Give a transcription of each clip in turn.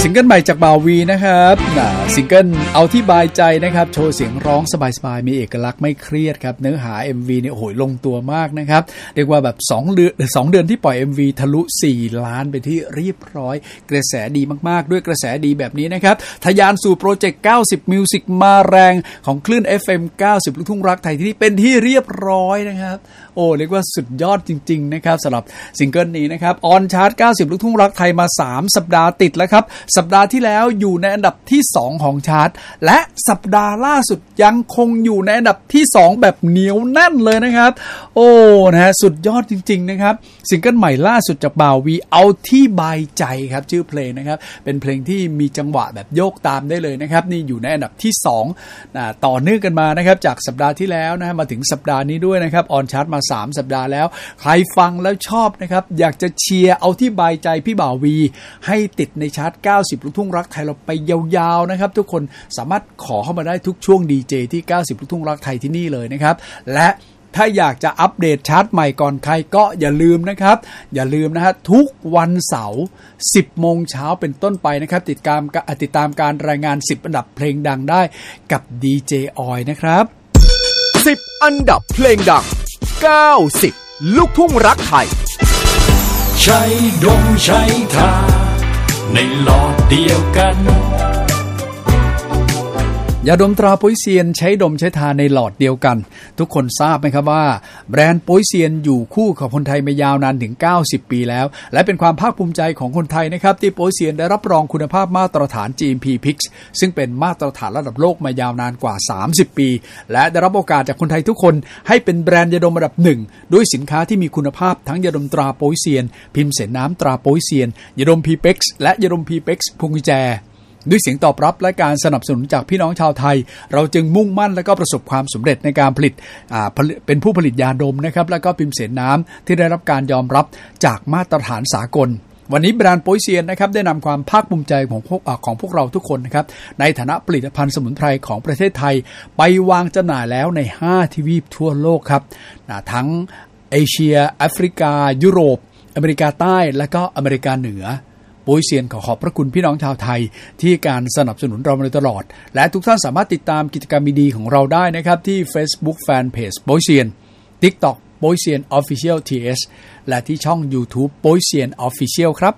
ซิงเกิลใหม่จากบ่าววีนะครับซิงเกิลเอาที่บายใจนะครับโชว์เสียงร้องสบายๆมีเอกลักษณ์ไม่เครียดครับเนื้อหา MV เนี่ยโอ้โหลงตัวมากนะครับเรียกว่าแบบ2เดือนที่ปล่อย MV ทะลุ4ล้านไปที่เรียบร้อยกระแสดีมากๆด้วยกระแสดีแบบนี้นะครับทะยานสู่โปรเจกต์90 Music มาแรงของคลื่น FM 90 ลูกทุ่งรักไทยที่นี่เป็นที่เรียบร้อยนะครับโอ้เรียกว่าสุดยอดจริงๆนะครับสำหรับซิงเกิลนี้นะครับออนชาร์ต90 ลูกทุ่งรักไทยมา3สัปดาห์ติดแล้วครับสัปดาห์ที่แล้วอยู่ในอันดับที่2ของชาร์ตและสัปดาห์ล่าสุดยังคงอยู่ในอันดับที่2แบบเหนียวแน่นเลยนะครับโอ้นะฮะสุดยอดจริงๆนะครับซิงเกิลใหม่ล่าสุดจากบ่าววีเอาที่บายใจครับชื่อเพลงนะครับเป็นเพลงที่มีจังหวะแบบโยกตามได้เลยนะครับนี่อยู่ในอันดับที่2ต่อเนื่องกันมานะครับจากสัปดาห์ที่แล้วนะมาถึงสัปดาห์นี้ด้วยนะครับออนชาร์ตมา3สัปดาห์แล้วใครฟังแล้วชอบนะครับอยากจะเชียร์เอาที่บายใจพี่บ่าววีให้ติดในชาร์ต90ลูกทุ่งรักไทยเราไปยาวๆนะครับทุกคนสามารถขอเข้ามาได้ทุกช่วงดีเจที่90ลูกทุ่งรักไทยที่นี่เลยนะครับและถ้าอยากจะอัปเดตชาร์ตใหม่ก่อนใครก็อย่าลืมนะครับอย่าลืมนะฮะทุกวันเสาร์ 10 โมงเช้าเป็นต้นไปนะครับติดตามการรายงาน10อันดับเพลงดังได้กับดีเจออยนะครับ 10อันดับเพลงดัง90ลูกทุ่งรักไทยใช้ดมใช้ทาในหลอดเดียวกันยาดมตราโป๊ยเซียนใช้ดมใช้ทาในหลอดเดียวกันทุกคนทราบไหมครับว่าแบรนด์โป๊ยเซียนอยู่คู่กับคนไทยมายาวนานถึง90ปีแล้วและเป็นความภาคภูมิใจของคนไทยนะครับที่โป๊ยเซียนได้รับรองคุณภาพมาตรฐาน GMP PIX ซึ่งเป็นมาตรฐานระดับโลกมายาวนานกว่า30ปีและได้รับโอกาสจากคนไทยทุกคนให้เป็นแบรนด์ยาดมระดับ1ด้วยสินค้าที่มีคุณภาพทั้งยาดมตราโป๊ยเซียนพิมพ์เสนน้ำตราโป๊ยเซียนยาดม PIX และยาดม PIX พวงกุญแจด้วยเสียงตอบรับและการสนับสนุนจากพี่น้องชาวไทยเราจึงมุ่งมั่นและก็ประสบความสำเร็จในการผลิตเป็นผู้ผลิตยาดมนะครับแล้วก็พิมพ์เสนน้ำที่ได้รับการยอมรับจากมาตรฐานสากลวันนี้แบรนด์โป๊ยเซียนนะครับได้นำความภาคภูมิใจของพวกเราทุกคนนะครับในฐานะผลิตภัณฑ์สมุนไพรของประเทศไทยไปวางจำหน่ายแล้วใน5ทวีปทั่วโลกครับทั้งเอเชียแอฟริกายุโรปอเมริกาใต้และก็อเมริกาเหนือโป๊ยเซียนขอขอบพระคุณพี่น้องชาวไทยที่การสนับสนุนเรามาโดยตลอดและทุกท่านสามารถติดตามกิจกรรมดีๆของเราได้นะครับที่ Facebook Fanpage โป๊ยเซียน TikTok โป๊ยเซียน Official TH และที่ช่อง YouTube โป๊ยเซียน Official ครับ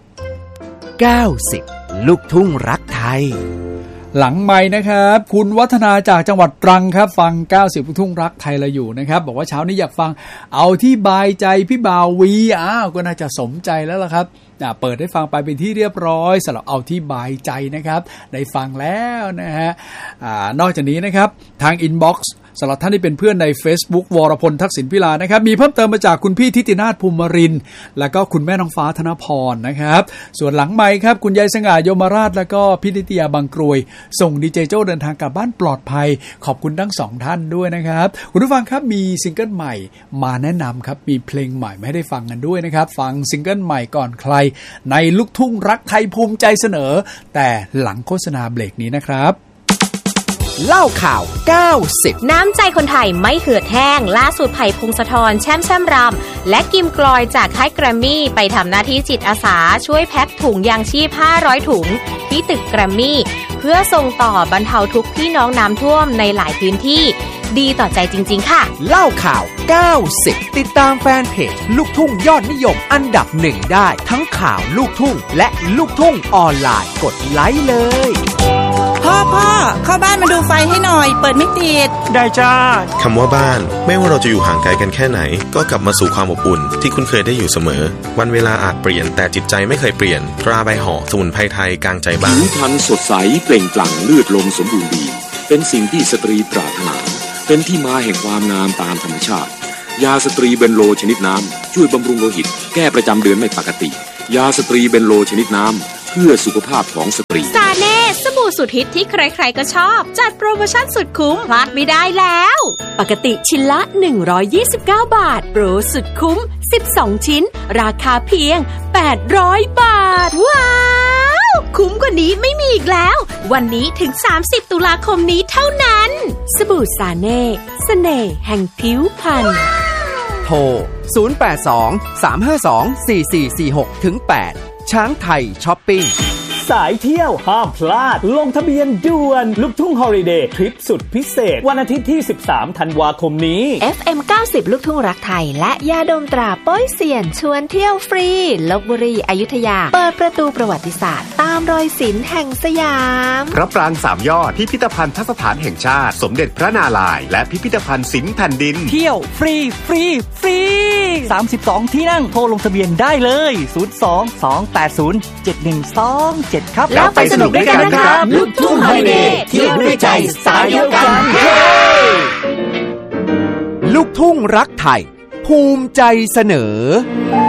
90ลูกทุ่งรักไทยหลังไมค์นะครับคุณวัฒนาจากจังหวัดตรังครับฟัง90ลูกทุ่งรักไทยเราอยู่นะครับบอกว่าเช้านี้อยากฟังเอาที่บายใจพี่บ่าววีก็น่าจะสมใจแล้วล่ะครับเปิดให้ฟังไปเป็นที่เรียบร้อยสำหรับเอาที่บายใจนะครับได้ฟังแล้วนะฮะนอกจากนี้นะครับทางอินบ็อกซ์สำหรับท่านที่เป็นเพื่อนใน Facebook วรพลทักษิณพิลานะครับมีเพิ่มเติมมาจากคุณพี่ทิตินาถภูมิรินทร์แล้วก็คุณแม่น้องฟ้าธนพรนะครับส่วนหลังไมค์ครับคุณยายสง่าโยมราชแล้วก็พี่นิตยาบางกรวยส่งดีเจโจ้เดินทางกลับบ้านปลอดภัยขอบคุณทั้ง2ท่านด้วยนะครับคุณผู้ฟังครับมีซิงเกิลใหม่มาแนะนำครับมีเพลงใหม่มาให้ได้ฟังกันด้วยนะครับฟังซิงเกิลใหม่ก่อนใครในลูกทุ่งรักไทยภูมิใจเสนอแต่หลังโฆษณาเบรกนี้นะครับเล่าข่าว90 น้ำใจคนไทยไม่เหือดแห้งล่าสุดไผ่พงศธรแช่มรำและกิมกลอยจากค่ายแกรมมี่ไปทำหน้าที่จิตอาสาช่วยแพ็คถุงยางชีพ500ถุงที่ตึกแกรมมี่เพื่อส่งต่อบรรเทาทุกข์พี่น้องน้ำท่วมในหลายพื้นที่ดีต่อใจจริงๆค่ะเล่าข่าว90ติดตามแฟนเพจลูกทุ่งยอดนิยมอันดับ1ได้ทั้งข่าวลูกทุ่งและลูกทุ่งออนไลน์กดไลค์เลยพ่อเข้าบ้านมาดูไฟให้หน่อยเปิดไม่ติดได้จ้าคำว่าบ้านไม่ว่าเราจะอยู่ห่างไกลกันแค่ไหนก็กลับมาสู่ความอบอุ่นที่คุณเคยได้อยู่เสมอวันเวลาอาจเปลี่ยนแต่จิตใจไม่เคยเปลี่ยนตราใบห่อสมุนไพรไทยกลางใจบ้านผิวพรรณสดใสเปล่งปลั่งเลือดลมสมบูรณ์ดีเป็นสิ่งที่สตรีปรารถนาเป็นที่มาแห่งความงามตามธรรมชาติยาสตรีเบนโลชนิดน้ำช่วยบำรุงโลหิตแก้ประจำเดือนไม่ปกติยาสตรีเบนโลชนิดน้ำเพื่อสุขภาพของสตรีซาเน่สบู่สุดฮิตที่ใครๆก็ชอบจัดโปรโมชั่นสุดคุ้มพลาดไม่ได้แล้วปกติชิ้นละ129บาทโปรสุดคุ้ม12ชิ้นราคาเพียง800บาทว้าวคุ้มกว่านี้ไม่มีอีกแล้ววันนี้ถึง30ตุลาคมนี้เท่านั้นสบู่ซาเน่เสน่ห์แห่งผิวพรรณโทร082 352 4446-8ช้างไทยช้อปปิ้งสายเที่ยวห้ามพลาดลงทะเบียนด่วนลูกทุ่งฮอลิเดย์ทริปสุดพิเศษวันอาทิตย์ที่13ธันวาคมนี้ FM 90ลูกทุ่งรักไทยและยาดมตราโป้ยเซียนชวนเที่ยวฟรีลพบุรีอยุธยาเปิดประตูประวัติศาสตร์ตามรอยศิลป์แห่งสยามพระปราง3ยอดพิพิธภัณฑ์สถานแห่งชาติสมเด็จพระนารายณ์และพิพิธภัณฑ์ศิลป์แผ่นดินเที่ยวฟรี32ที่นั่งโทรลงทะเบียนได้เลย02-280-7127ครับแล้วไปสนุกด้วยกันนะครับลูกทุ่งฮอลิเดย์เที่ยวด้วยใจสายเดียวกันลูกทุ่งรักไทยภูมิใจเสนอ